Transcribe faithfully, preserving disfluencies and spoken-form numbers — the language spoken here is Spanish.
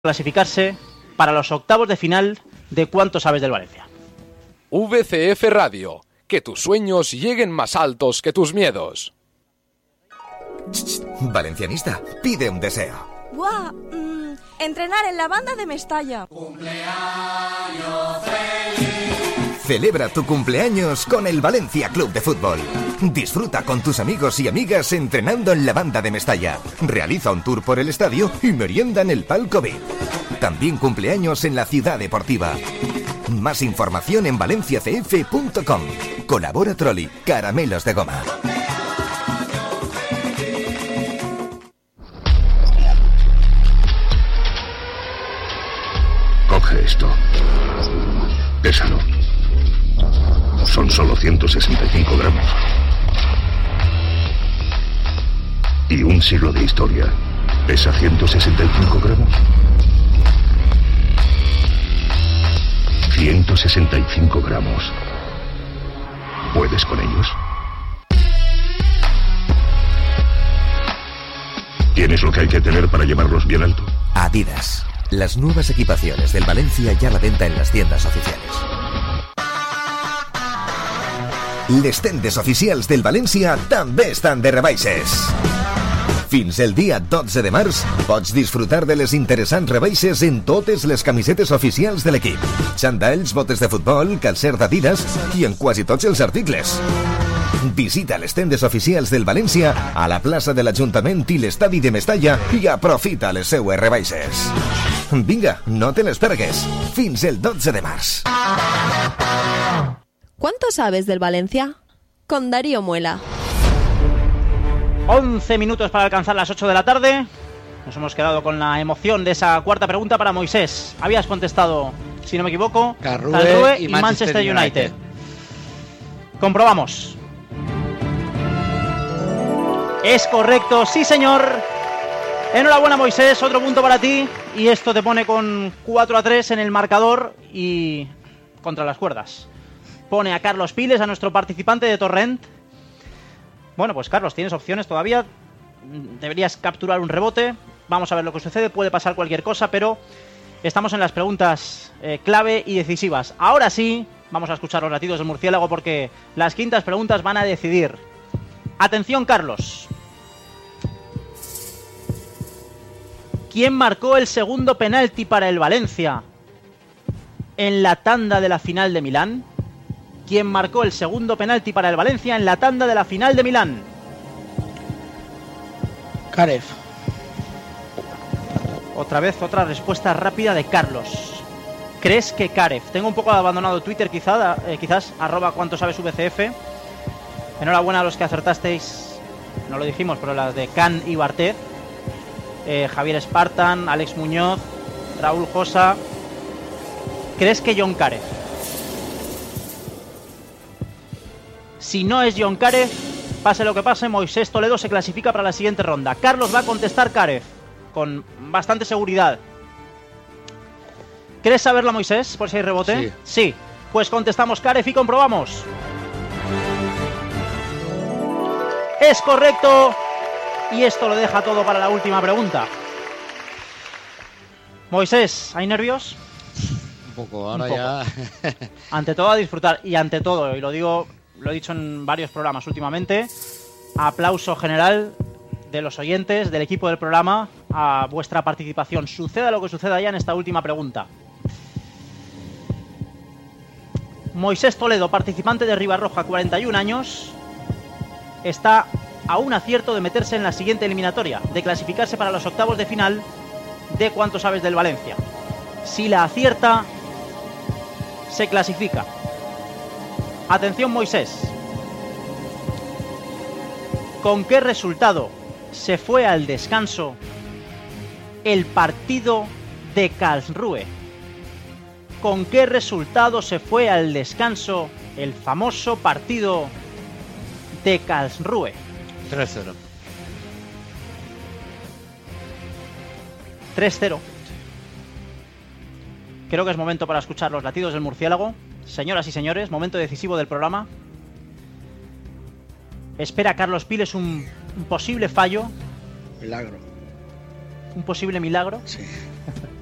clasificarse para los octavos de final de ¿Cuánto sabes del Valencia? V C F Radio, que tus sueños lleguen más altos que tus miedos. Valencianista, pide un deseo. ¡Guau! Mm, entrenar en la banda de Mestalla. ¡Cumpleaños feliz! Celebra tu cumpleaños con el Valencia Club de Fútbol. Disfruta con tus amigos y amigas entrenando en la banda de Mestalla. Realiza un tour por el estadio y merienda en el palco V I P. También cumpleaños en la Ciudad Deportiva. Más información en valencia c f punto com. Colabora Trolli, caramelos de goma. Coge esto. Pésalo. Son solo ciento sesenta y cinco gramos. ¿Y un siglo de historia pesa ciento sesenta y cinco gramos? ciento sesenta y cinco gramos. ¿Puedes con ellos? ¿Tienes lo que hay que tener para llevarlos bien alto? Adidas. Las nuevas equipaciones del Valencia ya a la venta en las tiendas oficiales. Les tendes oficials del València també estan de rebaixes. Fins el dia dotze de març pots disfrutar de les interessants rebaixes en totes les camisetes oficials de l'equip. Xandalls, botes de futbol, calcer d'Adidas i en quasi tots els articles. Visita les tendes oficials del València a la plaça de l'Ajuntament i l'estadi de Mestalla i aprofita les seues rebaixes. Vinga, no te les pergues. Fins el dotze de març. ¿Cuánto sabes del Valencia? Con Darío Muela. once minutos para alcanzar las ocho de la tarde. Nos hemos quedado con la emoción de esa cuarta pregunta para Moisés. Habías contestado, si no me equivoco, Karlsruhe y, y Manchester, Manchester United. United. Comprobamos. Es correcto, sí señor. Enhorabuena Moisés, otro punto para ti. Y esto te pone con cuatro a tres en el marcador y contra las cuerdas. Pone a Carlos Piles, a nuestro participante de Torrent. Bueno, pues Carlos, tienes opciones todavía. Deberías capturar un rebote. Vamos a ver lo que sucede. Puede pasar cualquier cosa, pero estamos en las preguntas eh, clave y decisivas. Ahora sí, vamos a escuchar los latidos del murciélago porque las quintas preguntas van a decidir. Atención, Carlos. ¿Quién marcó el segundo penalti para el Valencia en la tanda de la final de Milán? ¿Quién marcó el segundo penalti para el Valencia en la tanda de la final de Milán? Karev. Otra vez, otra respuesta rápida de Carlos. ¿Crees que Karev? Tengo un poco abandonado Twitter, quizá, eh, quizás, arroba cuánto sabes V C F. Enhorabuena a los que acertasteis, no lo dijimos, pero las de Can y Bartet. Eh, Javier Spartan, Alex Muñoz, Raúl Josa. ¿Crees que John Karev? Si no es John Karev, pase lo que pase, Moisés Toledo se clasifica para la siguiente ronda. Carlos va a contestar Karev con bastante seguridad. ¿Quieres saberlo, Moisés, por si hay rebote? Sí. Sí. Pues contestamos Karev y comprobamos. Es correcto. Y esto lo deja todo para la última pregunta. Moisés, ¿hay nervios? Un poco, ahora Un poco. ya... Ante todo a disfrutar. Y ante todo, y lo digo, lo he dicho en varios programas últimamente, aplauso general de los oyentes, del equipo del programa, a vuestra participación. Suceda lo que suceda ya en esta última pregunta. Moisés Toledo, participante de Ribarroja, cuarenta y un años, está a un acierto de meterse en la siguiente eliminatoria, de clasificarse para los octavos de final de ¿Cuánto sabes del Valencia? Si la acierta, se clasifica. Atención, Moisés. ¿Con qué resultado se fue al descanso el partido de Karlsruhe? ¿Con qué resultado se fue al descanso el famoso partido de Karlsruhe? tres cero. tres cero. Creo que es momento para escuchar los latidos del murciélago. Señoras y señores, momento decisivo del programa. Espera Carlos Piles un, un posible fallo. Milagro. ¿Un posible milagro? Sí.